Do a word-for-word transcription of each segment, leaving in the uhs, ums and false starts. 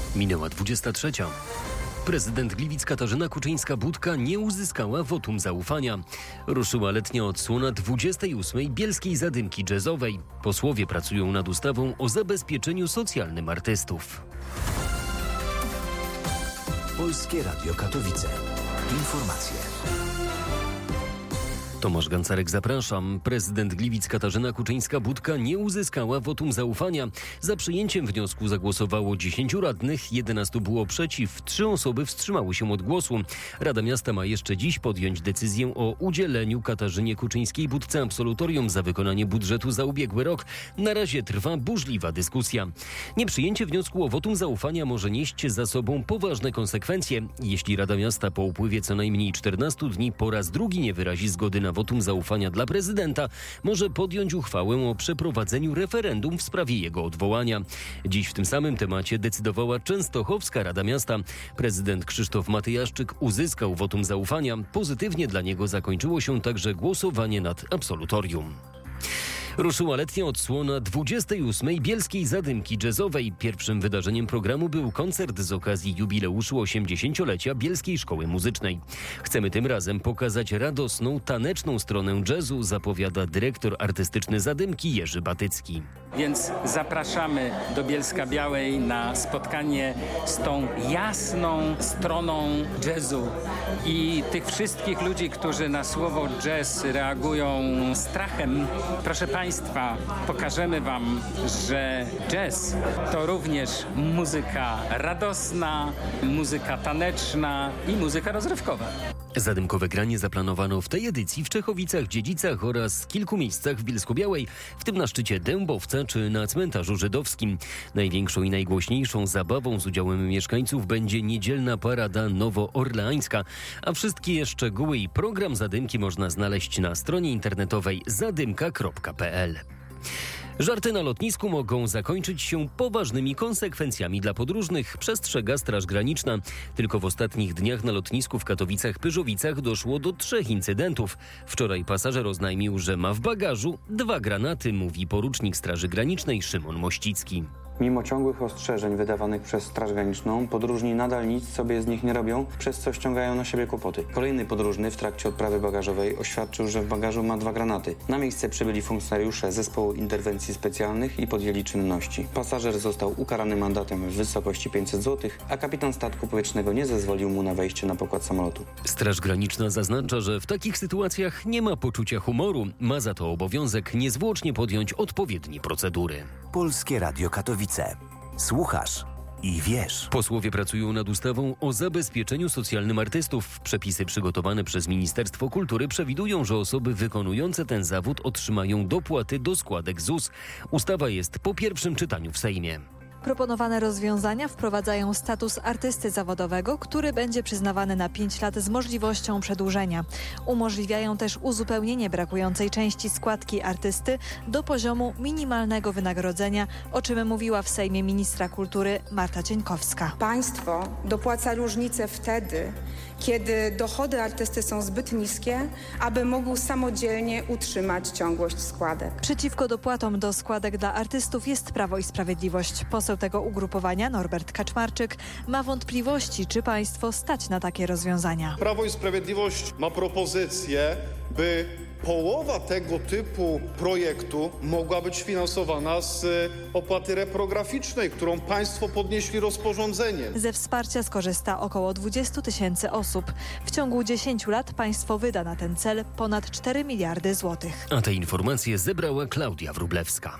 Minęła dwudziesta trzecia. Prezydent Gliwic Katarzyna Kuczyńska-Budka nie uzyskała wotum zaufania. Ruszyła letnia odsłona dwudziestej ósmej Bielskiej Zadymki Jazzowej. Posłowie pracują nad ustawą o zabezpieczeniu socjalnym artystów. Polskie Radio Katowice. Informacje. Tomasz Gancarek, zapraszam. Prezydent Gliwic Katarzyna Kuczyńska-Budka nie uzyskała wotum zaufania. Za przyjęciem wniosku zagłosowało dziesięciu radnych, jedenastu było przeciw, trzy osoby wstrzymały się od głosu. Rada Miasta ma jeszcze dziś podjąć decyzję o udzieleniu Katarzynie Kuczyńskiej-Budce absolutorium za wykonanie budżetu za ubiegły rok. Na razie trwa burzliwa dyskusja. Nieprzyjęcie wniosku o wotum zaufania może nieść za sobą poważne konsekwencje. Jeśli Rada Miasta po upływie co najmniej czternastu dni po raz drugi nie wyrazi zgody na wotum zaufania dla prezydenta, może podjąć uchwałę o przeprowadzeniu referendum w sprawie jego odwołania. Dziś w tym samym temacie decydowała Częstochowska Rada Miasta. Prezydent Krzysztof Matyjaszczyk uzyskał wotum zaufania. Pozytywnie dla niego zakończyło się także głosowanie nad absolutorium. Ruszyła letnia odsłona dwudziestej ósmej Bielskiej Zadymki Jazzowej. Pierwszym wydarzeniem programu był koncert z okazji jubileuszu osiemdziesięciolecia Bielskiej Szkoły Muzycznej. Chcemy tym razem pokazać radosną, taneczną stronę jazzu, zapowiada dyrektor artystyczny Zadymki Jerzy Batycki. Więc zapraszamy do Bielska Białej na spotkanie z tą jasną stroną jazzu i tych wszystkich ludzi, którzy na słowo jazz reagują strachem. Proszę Państwa, pokażemy Wam, że jazz to również muzyka radosna, muzyka taneczna i muzyka rozrywkowa. Zadymkowe granie zaplanowano w tej edycji w Czechowicach, Dziedzicach oraz kilku miejscach w Bielsku-Białej, w tym na szczycie Dębowca czy na cmentarzu żydowskim. Największą i najgłośniejszą zabawą z udziałem mieszkańców będzie niedzielna parada nowoorleańska, a wszystkie szczegóły i program Zadymki można znaleźć na stronie internetowej zadymka kropka p l. Żarty na lotnisku mogą zakończyć się poważnymi konsekwencjami dla podróżnych, przestrzega Straż Graniczna. Tylko w ostatnich dniach na lotnisku w Katowicach-Pyrzowicach doszło do trzech incydentów. Wczoraj pasażer oznajmił, że ma w bagażu dwa granaty, mówi porucznik Straży Granicznej Szymon Mościcki. Mimo ciągłych ostrzeżeń wydawanych przez Straż Graniczną, podróżni nadal nic sobie z nich nie robią, przez co ściągają na siebie kłopoty. Kolejny podróżny w trakcie odprawy bagażowej oświadczył, że w bagażu ma dwa granaty. Na miejsce przybyli funkcjonariusze Zespołu Interwencji Specjalnych i podjęli czynności. Pasażer został ukarany mandatem w wysokości pięćset złotych, a kapitan statku powietrznego nie zezwolił mu na wejście na pokład samolotu. Straż Graniczna zaznacza, że w takich sytuacjach nie ma poczucia humoru. Ma za to obowiązek niezwłocznie podjąć odpowiednie procedury. Polskie Radio Katowice. Słuchasz i wiesz. Posłowie pracują nad ustawą o zabezpieczeniu socjalnym artystów. Przepisy przygotowane przez Ministerstwo Kultury przewidują, że osoby wykonujące ten zawód otrzymają dopłaty do składek Z U S. Ustawa jest po pierwszym czytaniu w Sejmie. Proponowane rozwiązania wprowadzają status artysty zawodowego, który będzie przyznawany na pięć lat z możliwością przedłużenia. Umożliwiają też uzupełnienie brakującej części składki artysty do poziomu minimalnego wynagrodzenia, o czym mówiła w Sejmie ministra kultury Marta Cieńkowska. Państwo dopłaca różnicę wtedy, kiedy dochody artysty są zbyt niskie, aby mógł samodzielnie utrzymać ciągłość składek. Przeciwko dopłatom do składek dla artystów jest Prawo i Sprawiedliwość. Poseł tego ugrupowania, Norbert Kaczmarczyk, ma wątpliwości, czy państwo stać na takie rozwiązania. Prawo i Sprawiedliwość ma propozycję, by połowa tego typu projektu mogła być finansowana z opłaty reprograficznej, którą państwo podnieśli rozporządzeniem. Ze wsparcia skorzysta około dwadzieścia tysięcy osób. W ciągu dziesięciu lat państwo wyda na ten cel ponad cztery miliardy złotych. A te informacje zebrała Klaudia Wróblewska.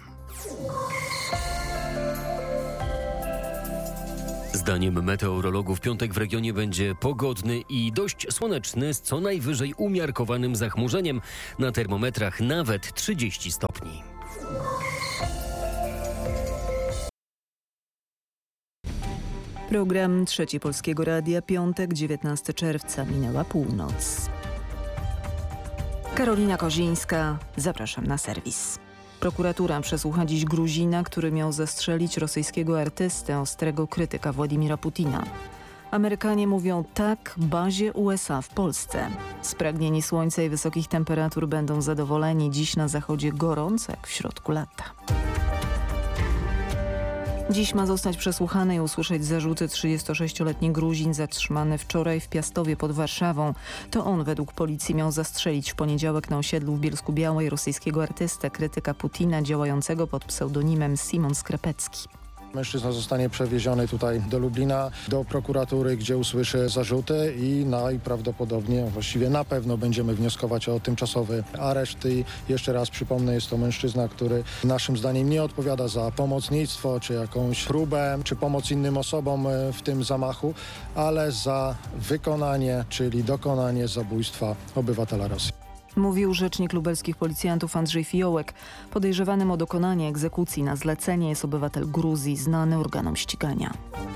Zdaniem meteorologów piątek w regionie będzie pogodny i dość słoneczny z co najwyżej umiarkowanym zachmurzeniem. Na termometrach nawet trzydzieści stopni. Program Trzeci Polskiego Radia, piątek, dziewiętnastego czerwca, minęła północ. Karolina Kozińska, zapraszam na serwis. Prokuratura przesłucha dziś Gruzina, który miał zastrzelić rosyjskiego artystę, ostrego krytyka Władimira Putina. Amerykanie mówią tak bazie U S A w Polsce. Spragnieni słońca i wysokich temperatur będą zadowoleni. Dziś na zachodzie gorąco jak w środku lata. Dziś ma zostać przesłuchany i usłyszeć zarzuty trzydziestosześcioletni Gruzin zatrzymany wczoraj w Piastowie pod Warszawą. To on według policji miał zastrzelić w poniedziałek na osiedlu w Bielsku-Białej rosyjskiego artystę, krytyka Putina działającego pod pseudonimem Simon Skrepecki. Mężczyzna zostanie przewieziony tutaj do Lublina, do prokuratury, gdzie usłyszy zarzuty i najprawdopodobniej, właściwie na pewno będziemy wnioskować o tymczasowy areszt. I jeszcze raz przypomnę, jest to mężczyzna, który naszym zdaniem nie odpowiada za pomocnictwo, czy jakąś próbę, czy pomoc innym osobom w tym zamachu, ale za wykonanie, czyli dokonanie zabójstwa obywatela Rosji. Mówił rzecznik lubelskich policjantów Andrzej Fiołek. Podejrzewanym o dokonanie egzekucji na zlecenie jest obywatel Gruzji znany organom ścigania.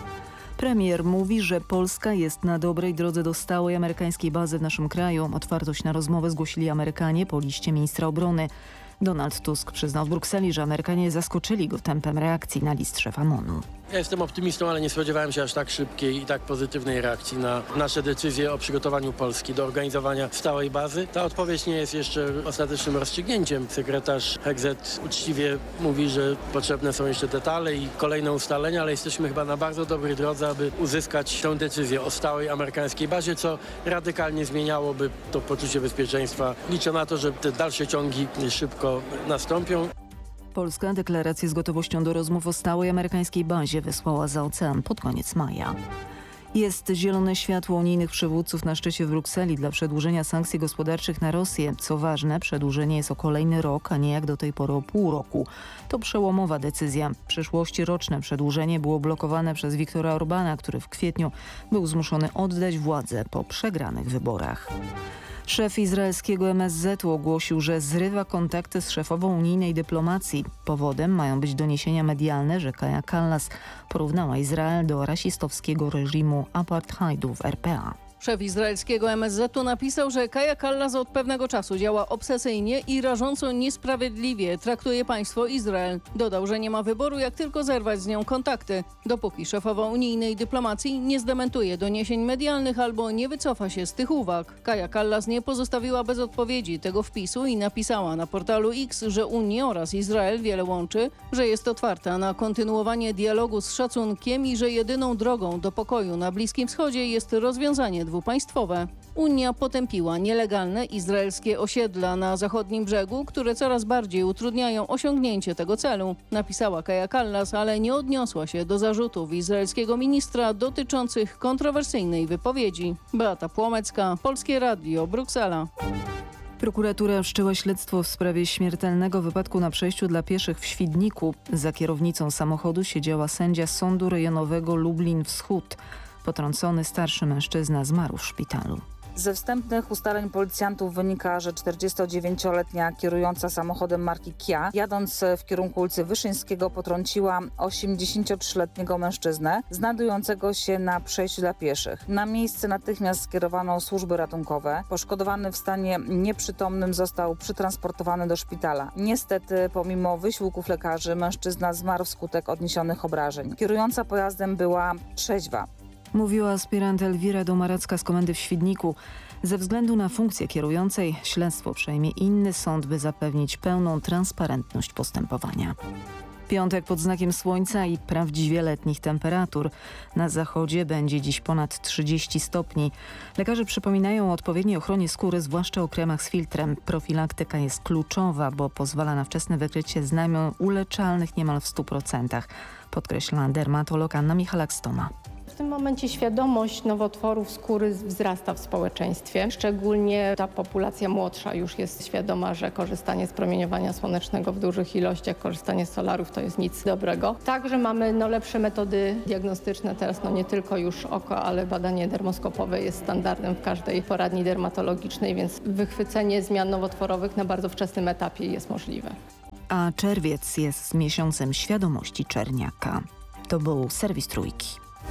Premier mówi, że Polska jest na dobrej drodze do stałej amerykańskiej bazy w naszym kraju. Otwartość na rozmowę zgłosili Amerykanie po liście ministra obrony. Donald Tusk przyznał w Brukseli, że Amerykanie zaskoczyli go tempem reakcji na list szefa M O N-u. Ja jestem optymistą, ale nie spodziewałem się aż tak szybkiej i tak pozytywnej reakcji na nasze decyzje o przygotowaniu Polski do organizowania stałej bazy. Ta odpowiedź nie jest jeszcze ostatecznym rozstrzygnięciem. Sekretarz Hegzet uczciwie mówi, że potrzebne są jeszcze detale i kolejne ustalenia, ale jesteśmy chyba na bardzo dobrej drodze, aby uzyskać tę decyzję o stałej amerykańskiej bazie, co radykalnie zmieniałoby to poczucie bezpieczeństwa. Liczę na to, że te dalsze ciągi szybko nastąpią. Polska deklarację z gotowością do rozmów o stałej amerykańskiej bazie wysłała za ocean pod koniec maja. Jest zielone światło unijnych przywódców na szczycie w Brukseli dla przedłużenia sankcji gospodarczych na Rosję. Co ważne, przedłużenie jest o kolejny rok, a nie jak do tej pory o pół roku. To przełomowa decyzja. W przeszłości roczne przedłużenie było blokowane przez Viktora Orbana, który w kwietniu był zmuszony oddać władzę po przegranych wyborach. Szef izraelskiego M S Z-u ogłosił, że zrywa kontakty z szefową unijnej dyplomacji. Powodem mają być doniesienia medialne, że Kaja Kallas porównała Izrael do rasistowskiego reżimu apartheidu w R P A. Szef izraelskiego M S Z-u napisał, że Kaja Kallas od pewnego czasu działa obsesyjnie i rażąco niesprawiedliwie traktuje państwo Izrael. Dodał, że nie ma wyboru, jak tylko zerwać z nią kontakty, dopóki szefowa unijnej dyplomacji nie zdementuje doniesień medialnych albo nie wycofa się z tych uwag. Kaja Kallas nie pozostawiła bez odpowiedzi tego wpisu i napisała na portalu X, że Unię oraz Izrael wiele łączy, że jest otwarta na kontynuowanie dialogu z szacunkiem i że jedyną drogą do pokoju na Bliskim Wschodzie jest rozwiązanie dwupaństwowe. Unia potępiła nielegalne izraelskie osiedla na zachodnim brzegu, które coraz bardziej utrudniają osiągnięcie tego celu, napisała Kaja Kallas, ale nie odniosła się do zarzutów izraelskiego ministra dotyczących kontrowersyjnej wypowiedzi. Beata Płomecka, Polskie Radio, Bruksela. Prokuratura wszczęła śledztwo w sprawie śmiertelnego wypadku na przejściu dla pieszych w Świdniku. Za kierownicą samochodu siedziała sędzia Sądu Rejonowego Lublin Wschód. Potrącony starszy mężczyzna zmarł w szpitalu. Ze wstępnych ustaleń policjantów wynika, że czterdziestodziewięcioletnia kierująca samochodem marki Kia, jadąc w kierunku ulicy Wyszyńskiego, potrąciła osiemdziesięciotrzyletniego mężczyznę znajdującego się na przejściu dla pieszych. Na miejsce natychmiast skierowano służby ratunkowe. Poszkodowany w stanie nieprzytomnym został przytransportowany do szpitala. Niestety, pomimo wysiłków lekarzy, mężczyzna zmarł wskutek odniesionych obrażeń. Kierująca pojazdem była trzeźwa. Mówiła aspirant Elwira Domaracka z komendy w Świdniku. Ze względu na funkcję kierującej śledztwo przejmie inny sąd, by zapewnić pełną transparentność postępowania. Piątek pod znakiem słońca i prawdziwie letnich temperatur. Na zachodzie będzie dziś ponad trzydzieści stopni. Lekarze przypominają o odpowiedniej ochronie skóry, zwłaszcza o kremach z filtrem. Profilaktyka jest kluczowa, bo pozwala na wczesne wykrycie znamion uleczalnych niemal w stu procentach, podkreśla dermatolog Anna Michalak-Stoma. W tym momencie świadomość nowotworów skóry wzrasta w społeczeństwie. Szczególnie ta populacja młodsza już jest świadoma, że korzystanie z promieniowania słonecznego w dużych ilościach, korzystanie z solarów to jest nic dobrego. Także mamy no, lepsze metody diagnostyczne. Teraz no, nie tylko już oko, ale badanie dermoskopowe jest standardem w każdej poradni dermatologicznej, więc wychwycenie zmian nowotworowych na bardzo wczesnym etapie jest możliwe. A czerwiec jest miesiącem świadomości czerniaka. To był serwis Trójki.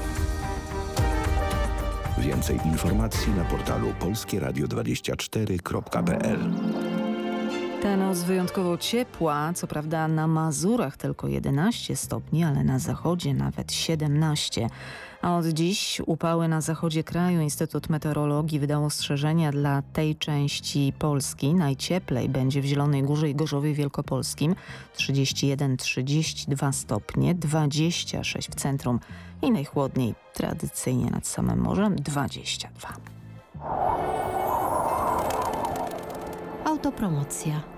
Więcej informacji na portalu polskie radio dwadzieścia cztery kropka p l. Ta noc wyjątkowo ciepła, co prawda na Mazurach tylko jedenaście stopni, ale na zachodzie nawet siedemnaście. A od dziś upały na zachodzie kraju. Instytut Meteorologii wydał ostrzeżenia dla tej części Polski. Najcieplej będzie w Zielonej Górze i Gorzowie Wielkopolskim. trzydzieści jeden do trzydziestu dwóch stopnie, dwadzieścia sześć w centrum i najchłodniej tradycyjnie nad samym morzem dwadzieścia dwa. Autopromocja.